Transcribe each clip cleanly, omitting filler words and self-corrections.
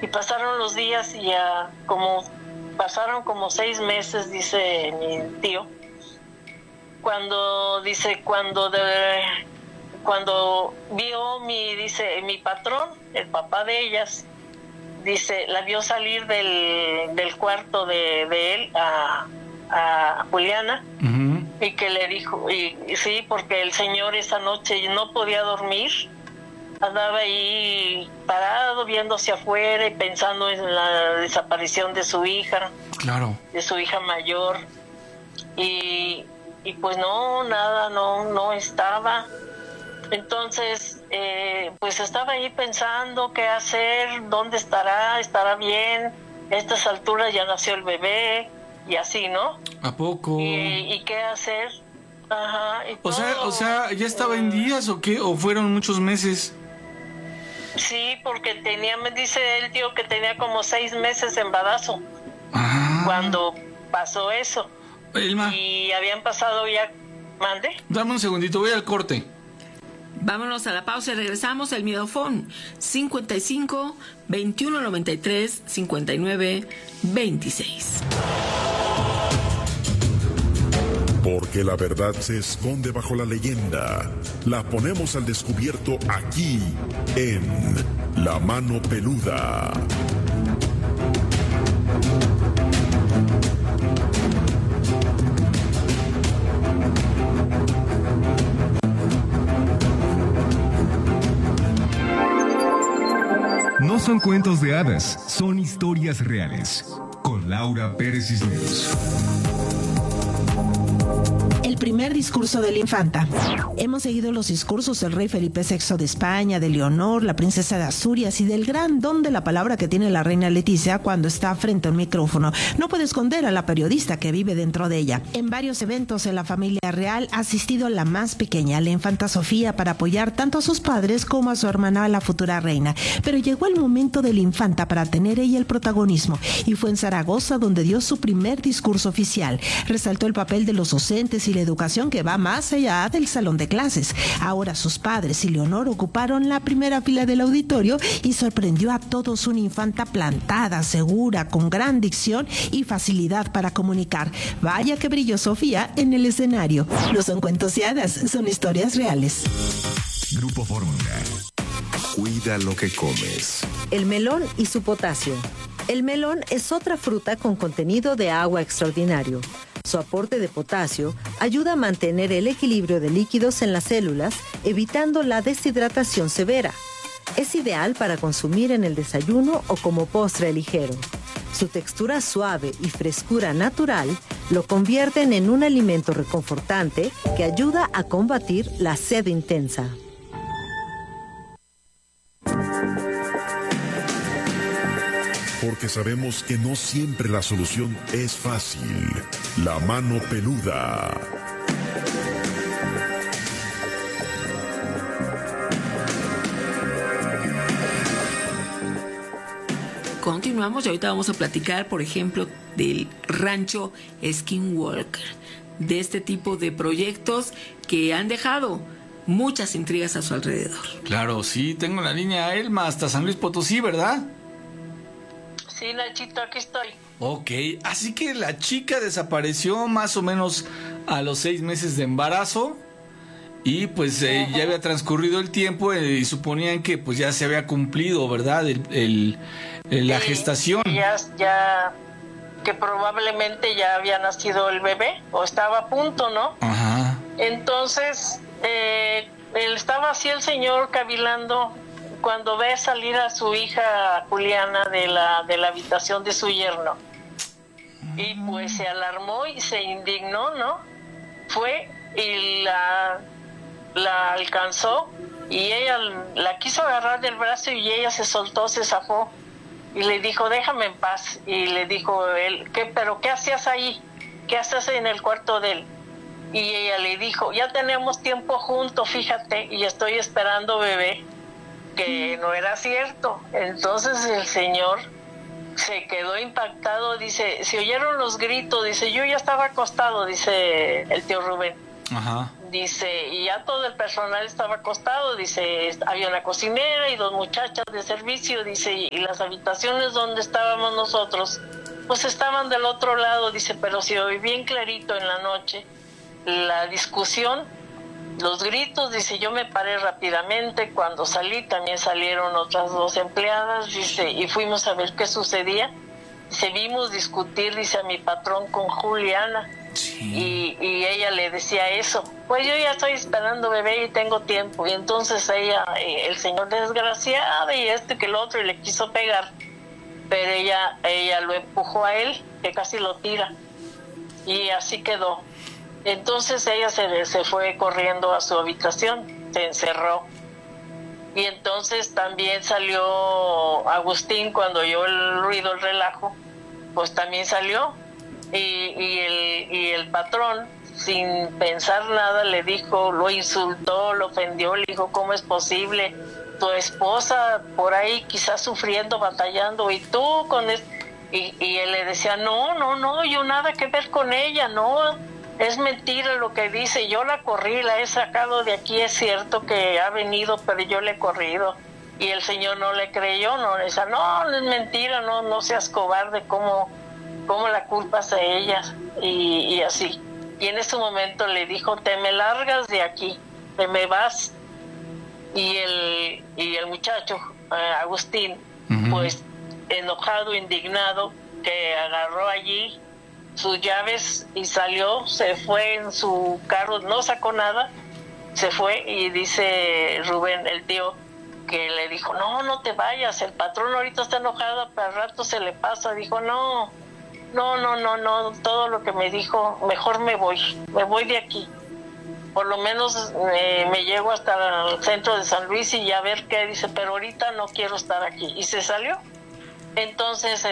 Y pasaron los días y ya pasaron como 6 meses, dice mi tío, cuando vio mi patrón, el papá de ellas, dice, la vio salir del cuarto de él a Juliana. Uh-huh. Y que le dijo, y sí, porque el señor esa noche no podía dormir, andaba ahí parado viéndose afuera y pensando en la desaparición de su hija. Claro. De su hija mayor. Y pues no estaba. Entonces, pues estaba ahí pensando qué hacer, dónde estará bien. A estas alturas ya nació el bebé y así, ¿no? ¿A poco? ¿Y qué hacer? Ajá. Y o sea, ¿ya estaba en días o qué? ¿O fueron muchos meses? Sí, porque me dice el tío que tenía como 6 meses de embarazo. Ah. Cuando pasó eso. Elma. Y habían pasado ya... ¿Mande? Dame un segundito, voy al corte. Vámonos a la pausa y regresamos. El Midofón 55 21 93 59 26. Porque la verdad se esconde bajo la leyenda. La ponemos al descubierto aquí en La Mano Peluda. No son cuentos de hadas, son historias reales. Con Laura Pérez Cisneros. El primer discurso de la infanta. Hemos seguido los discursos del rey Felipe VI de España, de Leonor, la princesa de Asturias y del gran don de la palabra que tiene la reina Leticia cuando está frente a un micrófono. No puede esconder a la periodista que vive dentro de ella. En varios eventos en la familia real ha asistido la más pequeña, la infanta Sofía, para apoyar tanto a sus padres como a su hermana, la futura reina. Pero llegó el momento de la infanta para tener ella el protagonismo, y fue en Zaragoza donde dio su primer discurso oficial. Resaltó el papel de los docentes y la educación que va más allá del salón de clases. Ahora sus padres y Leonor ocuparon la primera fila del auditorio y sorprendió a todos una infanta plantada, segura, con gran dicción y facilidad para comunicar. Vaya que brilló Sofía en el escenario. No son cuentos y hadas, son historias reales. Grupo Fórmula. Cuida lo que comes. El melón y su potasio. El melón es otra fruta con contenido de agua extraordinario. Su aporte de potasio ayuda a mantener el equilibrio de líquidos en las células, evitando la deshidratación severa. Es ideal para consumir en el desayuno o como postre ligero. Su textura suave y frescura natural lo convierten en un alimento reconfortante que ayuda a combatir la sed intensa. Porque sabemos que no siempre la solución es fácil. La Mano Peluda. Continuamos y ahorita vamos a platicar, por ejemplo, del rancho Skinwalker, de este tipo de proyectos que han dejado muchas intrigas a su alrededor. Claro, sí, tengo la línea Elma hasta San Luis Potosí, ¿verdad? Sí, Nachito, aquí estoy. Ok, así que la chica desapareció más o menos a los 6 meses de embarazo y pues ya había transcurrido el tiempo y suponían que pues ya se había cumplido, ¿verdad? La gestación. Ya, que probablemente ya había nacido el bebé o estaba a punto, ¿no? Ajá. Entonces, él estaba así el señor cavilando cuando ve salir a su hija Juliana de la habitación de su yerno. Y pues se alarmó y se indignó, ¿no? Fue y la alcanzó y ella la quiso agarrar del brazo y ella se soltó, se zafó y le dijo, déjame en paz. Y le dijo él, ¿pero qué hacías ahí? ¿Qué haces en el cuarto de él? Y ella le dijo, ya tenemos tiempo juntos, fíjate, y estoy esperando bebé. Que no era cierto. Entonces el señor se quedó impactado, dice, se oyeron los gritos, dice, yo ya estaba acostado, dice el tío Rubén. Ajá. Dice, y ya todo el personal estaba acostado, dice, había una cocinera y 2 muchachas de servicio, dice, y las habitaciones donde estábamos nosotros, pues estaban del otro lado, dice, pero se oí bien clarito en la noche la discusión, los gritos, dice, yo me paré rápidamente, cuando salí también salieron otras 2 empleadas, dice, y fuimos a ver qué sucedía, dice, vimos discutir, dice, a mi patrón con Juliana. Sí. Y ella le decía eso, pues yo ya estoy esperando bebé y tengo tiempo, y entonces ella, el señor desgraciado y que el otro, y le quiso pegar, pero ella lo empujó a él, que casi lo tira, y así quedó. Entonces ella se fue corriendo a su habitación, se encerró, y entonces también salió Agustín cuando oyó el ruido, el relajo, pues también salió. Y el patrón, sin pensar nada, le dijo, lo insultó, lo ofendió, le dijo, ¿cómo es posible? Tu esposa por ahí quizás sufriendo, batallando, y tú con y él le decía, no, yo nada que ver con ella, no, es mentira lo que dice, yo la corrí, la he sacado de aquí, es cierto que ha venido, pero yo le he corrido. Y el señor no le creyó, no le decía, no es mentira, no seas cobarde, ¿cómo la culpas a ella? Y así. Y en ese momento le dijo, te me largas de aquí, te me vas. Y el muchacho, Agustín, pues enojado, indignado, que agarró allí sus llaves y salió, se fue en su carro, no sacó nada, se fue. Y dice Rubén, el tío, que le dijo, no te vayas, el patrón ahorita está enojado, para el rato se le pasa. Dijo, no, todo lo que me dijo, mejor me voy de aquí. Por lo menos me llego hasta el centro de San Luis y a ver qué dice, pero ahorita no quiero estar aquí. Y se salió. Entonces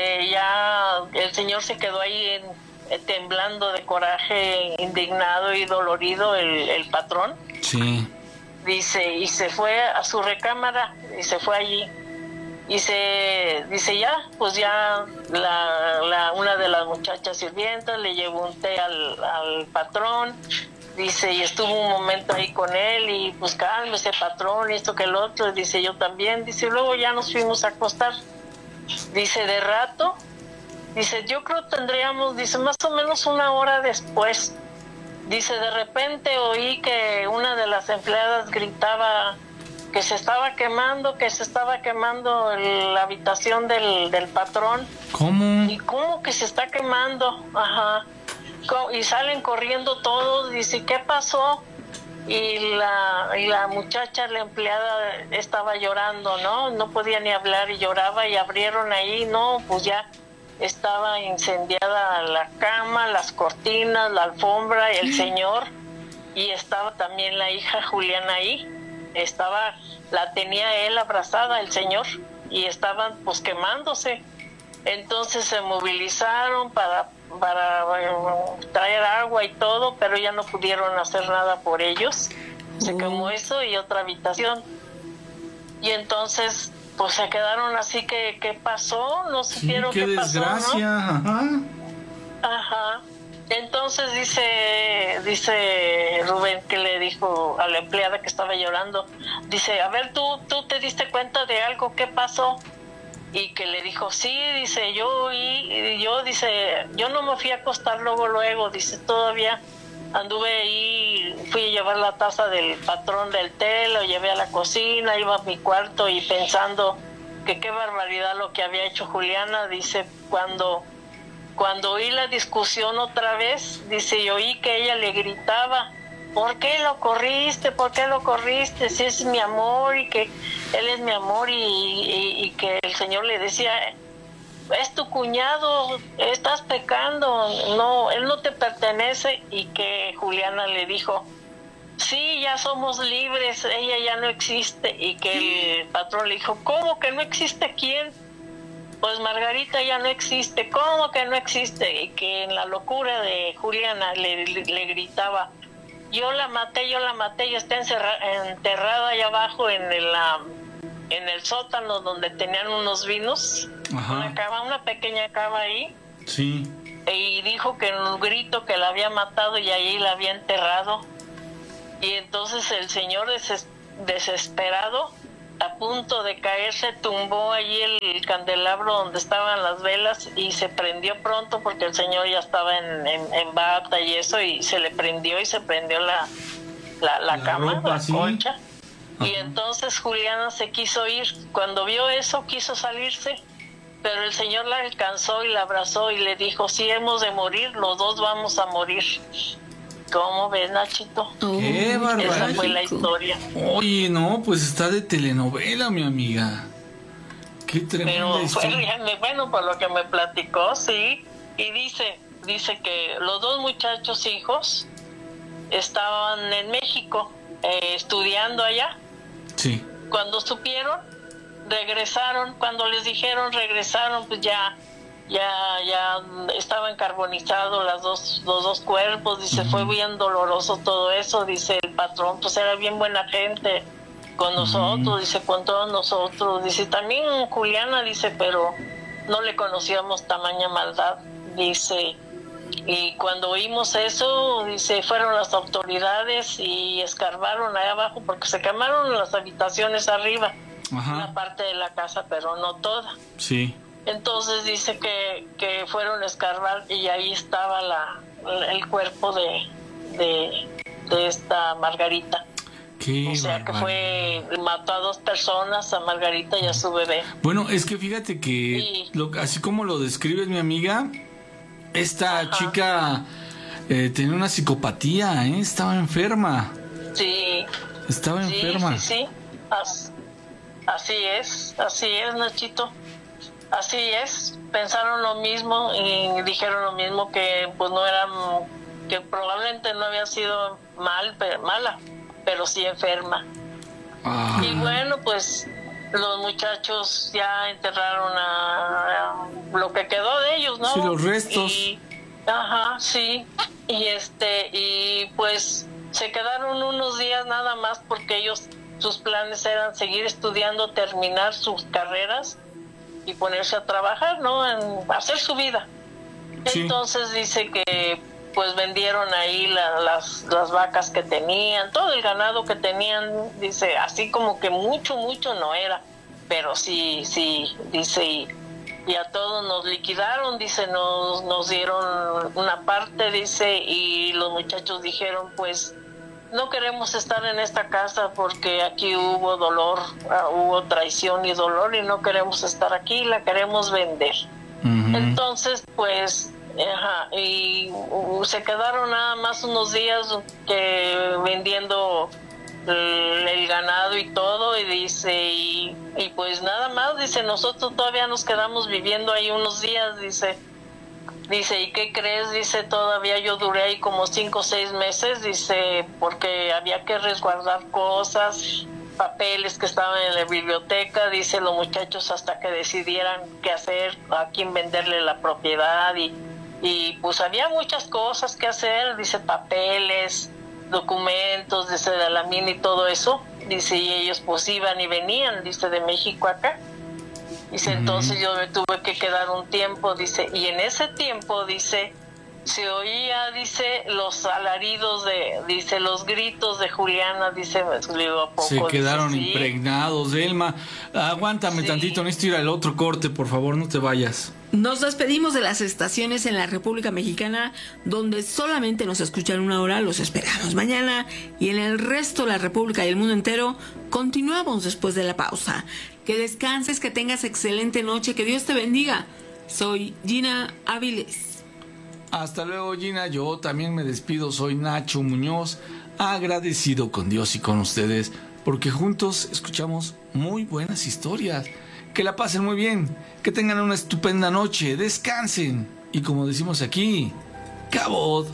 ya el señor se quedó ahí temblando de coraje, indignado y dolorido, el patrón. Sí. Dice, y se fue a su recámara y se fue allí. Y dice ya, pues ya una de las muchachas sirvientas le llevó un té al patrón, dice, y estuvo un momento ahí con él, y pues cálmese patrón, y esto que el otro, dice, yo también, dice, y luego ya nos fuimos a acostar. Dice, de rato, dice, yo creo tendríamos, dice, más o menos 1 hora después, dice, de repente oí que una de las empleadas gritaba que se estaba quemando la habitación del patrón. ¿Cómo? ¿Y cómo que se está quemando? Ajá. Y salen corriendo todos, dice, ¿qué pasó? Y la muchacha, la empleada, estaba llorando, no podía ni hablar y lloraba, y abrieron ahí, pues ya estaba incendiada la cama, las cortinas, la alfombra, el señor, y estaba también la hija Juliana ahí. La tenía él abrazada, el señor, y estaban pues quemándose. Entonces se movilizaron para traer agua y todo, pero ya no pudieron hacer nada por ellos. Se quemó eso y otra habitación. Y entonces pues se quedaron así, que ¿qué pasó? No supieron qué desgracia, pasó, ¿no? Ajá. Entonces dice Rubén, que le dijo a la empleada que estaba llorando, dice, a ver, ¿tú te diste cuenta de algo? ¿Qué pasó? Y que le dijo, sí, dice, yo no me fui a acostar luego, dice, todavía anduve ahí, fui a llevar la taza del patrón del té, lo llevé a la cocina, iba a mi cuarto y pensando que qué barbaridad lo que había hecho Juliana. Dice, cuando oí la discusión otra vez, dice, y oí que ella le gritaba, ¿por qué lo corriste? ¿Por qué lo corriste? Si es mi amor, y que él es mi amor, y que el señor le decía, es tu cuñado, estás pecando, no, él no te pertenece. Y que Juliana le dijo, sí, ya somos libres, ella ya no existe. Y que el patrón le dijo, ¿cómo que no existe? ¿Quién? Pues Margarita ya no existe. ¿Cómo que no existe? Y que en la locura de Juliana le gritaba, yo la maté, y está enterrada allá abajo en el sótano donde tenían unos vinos. Ajá. Una pequeña cava ahí. Sí. Y dijo que en un grito que la había matado y ahí la había enterrado. Y entonces el señor desesperado, a punto de caer, se tumbó allí el candelabro donde estaban las velas y se prendió pronto porque el señor ya estaba en bata y eso, y se le prendió y se prendió la cama, ropa, la ¿sí? colcha. Ajá. Y entonces Juliana se quiso ir. Cuando vio eso, quiso salirse, pero el señor la alcanzó y la abrazó y le dijo: si hemos de morir, los dos vamos a morir. ¿Cómo ves, Nachito? ¡Qué barbaridad! Esa fue la historia. Oye, no, pues está de telenovela, mi amiga. Qué tremenda Pero fue historia. realmente bueno por lo que me platicó, sí. Y dice que los dos muchachos hijos estaban en México estudiando allá. Sí. Cuando supieron, regresaron. Cuando les dijeron regresaron, pues ya estaban carbonizados los dos cuerpos. Dice, fue bien doloroso todo eso. Dice, el patrón pues era bien buena gente con nosotros, dice, con todos nosotros. Dice, también Juliana, dice, pero no le conocíamos tamaña maldad. Dice, y cuando oímos eso, dice, fueron las autoridades y escarbaron ahí abajo porque se quemaron las habitaciones arriba, Ajá. una parte de la casa, pero no toda. Sí. Entonces dice que fueron a escarbar y ahí estaba el cuerpo de esta Margarita. Qué O sea que barbaridad. mató a 2 personas, a Margarita y a su bebé. Bueno, es que fíjate que Sí. así como lo describes, mi amiga, esta Ajá. chica tenía una psicopatía, estaba enferma. Sí. Estaba Sí, enferma. sí. Así es, Nachito. Así es. Pensaron lo mismo y dijeron lo mismo, que pues no eran, que probablemente no había sido mala, pero sí enferma. Ah. Y bueno, pues los muchachos ya enterraron a lo que quedó de ellos, ¿no? Sí, los restos. Ajá, sí. Y pues se quedaron unos días nada más porque ellos, sus planes eran seguir estudiando, terminar sus carreras y ponerse a trabajar, ¿no? En hacer su vida. Sí. Entonces dice que pues vendieron ahí las vacas que tenían, todo el ganado que tenían. Dice, así como que mucho no era, pero sí, dice, y a todos nos liquidaron, dice, nos dieron una parte, dice, y los muchachos dijeron, pues no queremos estar en esta casa porque aquí hubo dolor, hubo traición y dolor, y no queremos estar aquí, la queremos vender. Ujú. Entonces, pues, y se quedaron nada más unos días que vendiendo el ganado y todo, y dice, y pues nada más, dice, nosotros todavía nos quedamos viviendo ahí unos días, dice, ¿y qué crees? Dice, todavía yo duré ahí como 5 o 6 meses, dice, porque había que resguardar cosas, papeles que estaban en la biblioteca, dice, los muchachos hasta que decidieran qué hacer, a quién venderle la propiedad, y pues había muchas cosas que hacer, dice, papeles, documentos, dice, de la mina y todo eso, dice, y ellos pues iban y venían, dice, de México acá. Dice, entonces yo me tuve que quedar un tiempo, dice, y en ese tiempo, dice, se oía, dice, los alaridos dice, los gritos de Juliana, dice, me digo, ¿a poco? Se quedaron dice, sí. impregnados, Elma. Aguántame Sí. tantito, necesito ir al otro corte, por favor, no te vayas. Nos despedimos de las estaciones en la República Mexicana donde solamente nos escuchan 1 hora, los esperamos mañana, y en el resto de la República y el mundo entero continuamos después de la pausa. Que descanses, que tengas excelente noche, que Dios te bendiga. Soy Gina Áviles. Hasta luego, Gina. Yo también me despido. Soy Nacho Muñoz, agradecido con Dios y con ustedes, porque juntos escuchamos muy buenas historias. Que la pasen muy bien, que tengan una estupenda noche, descansen. Y como decimos aquí, ¡cabot!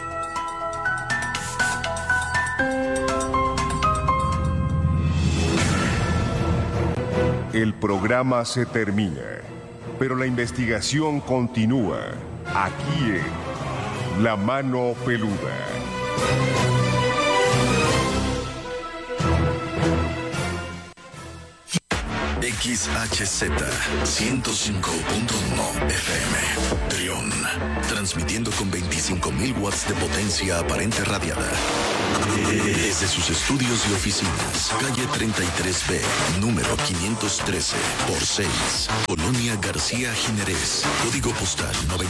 El programa se termina, pero la investigación continúa aquí en La Mano Peluda. XHZ 105.1 FM. Trión, transmitiendo con 25.000 watts de potencia aparente radiada. Desde sus estudios y oficinas, calle 33B, número 513 por 6, Colonia García Jiménez, código postal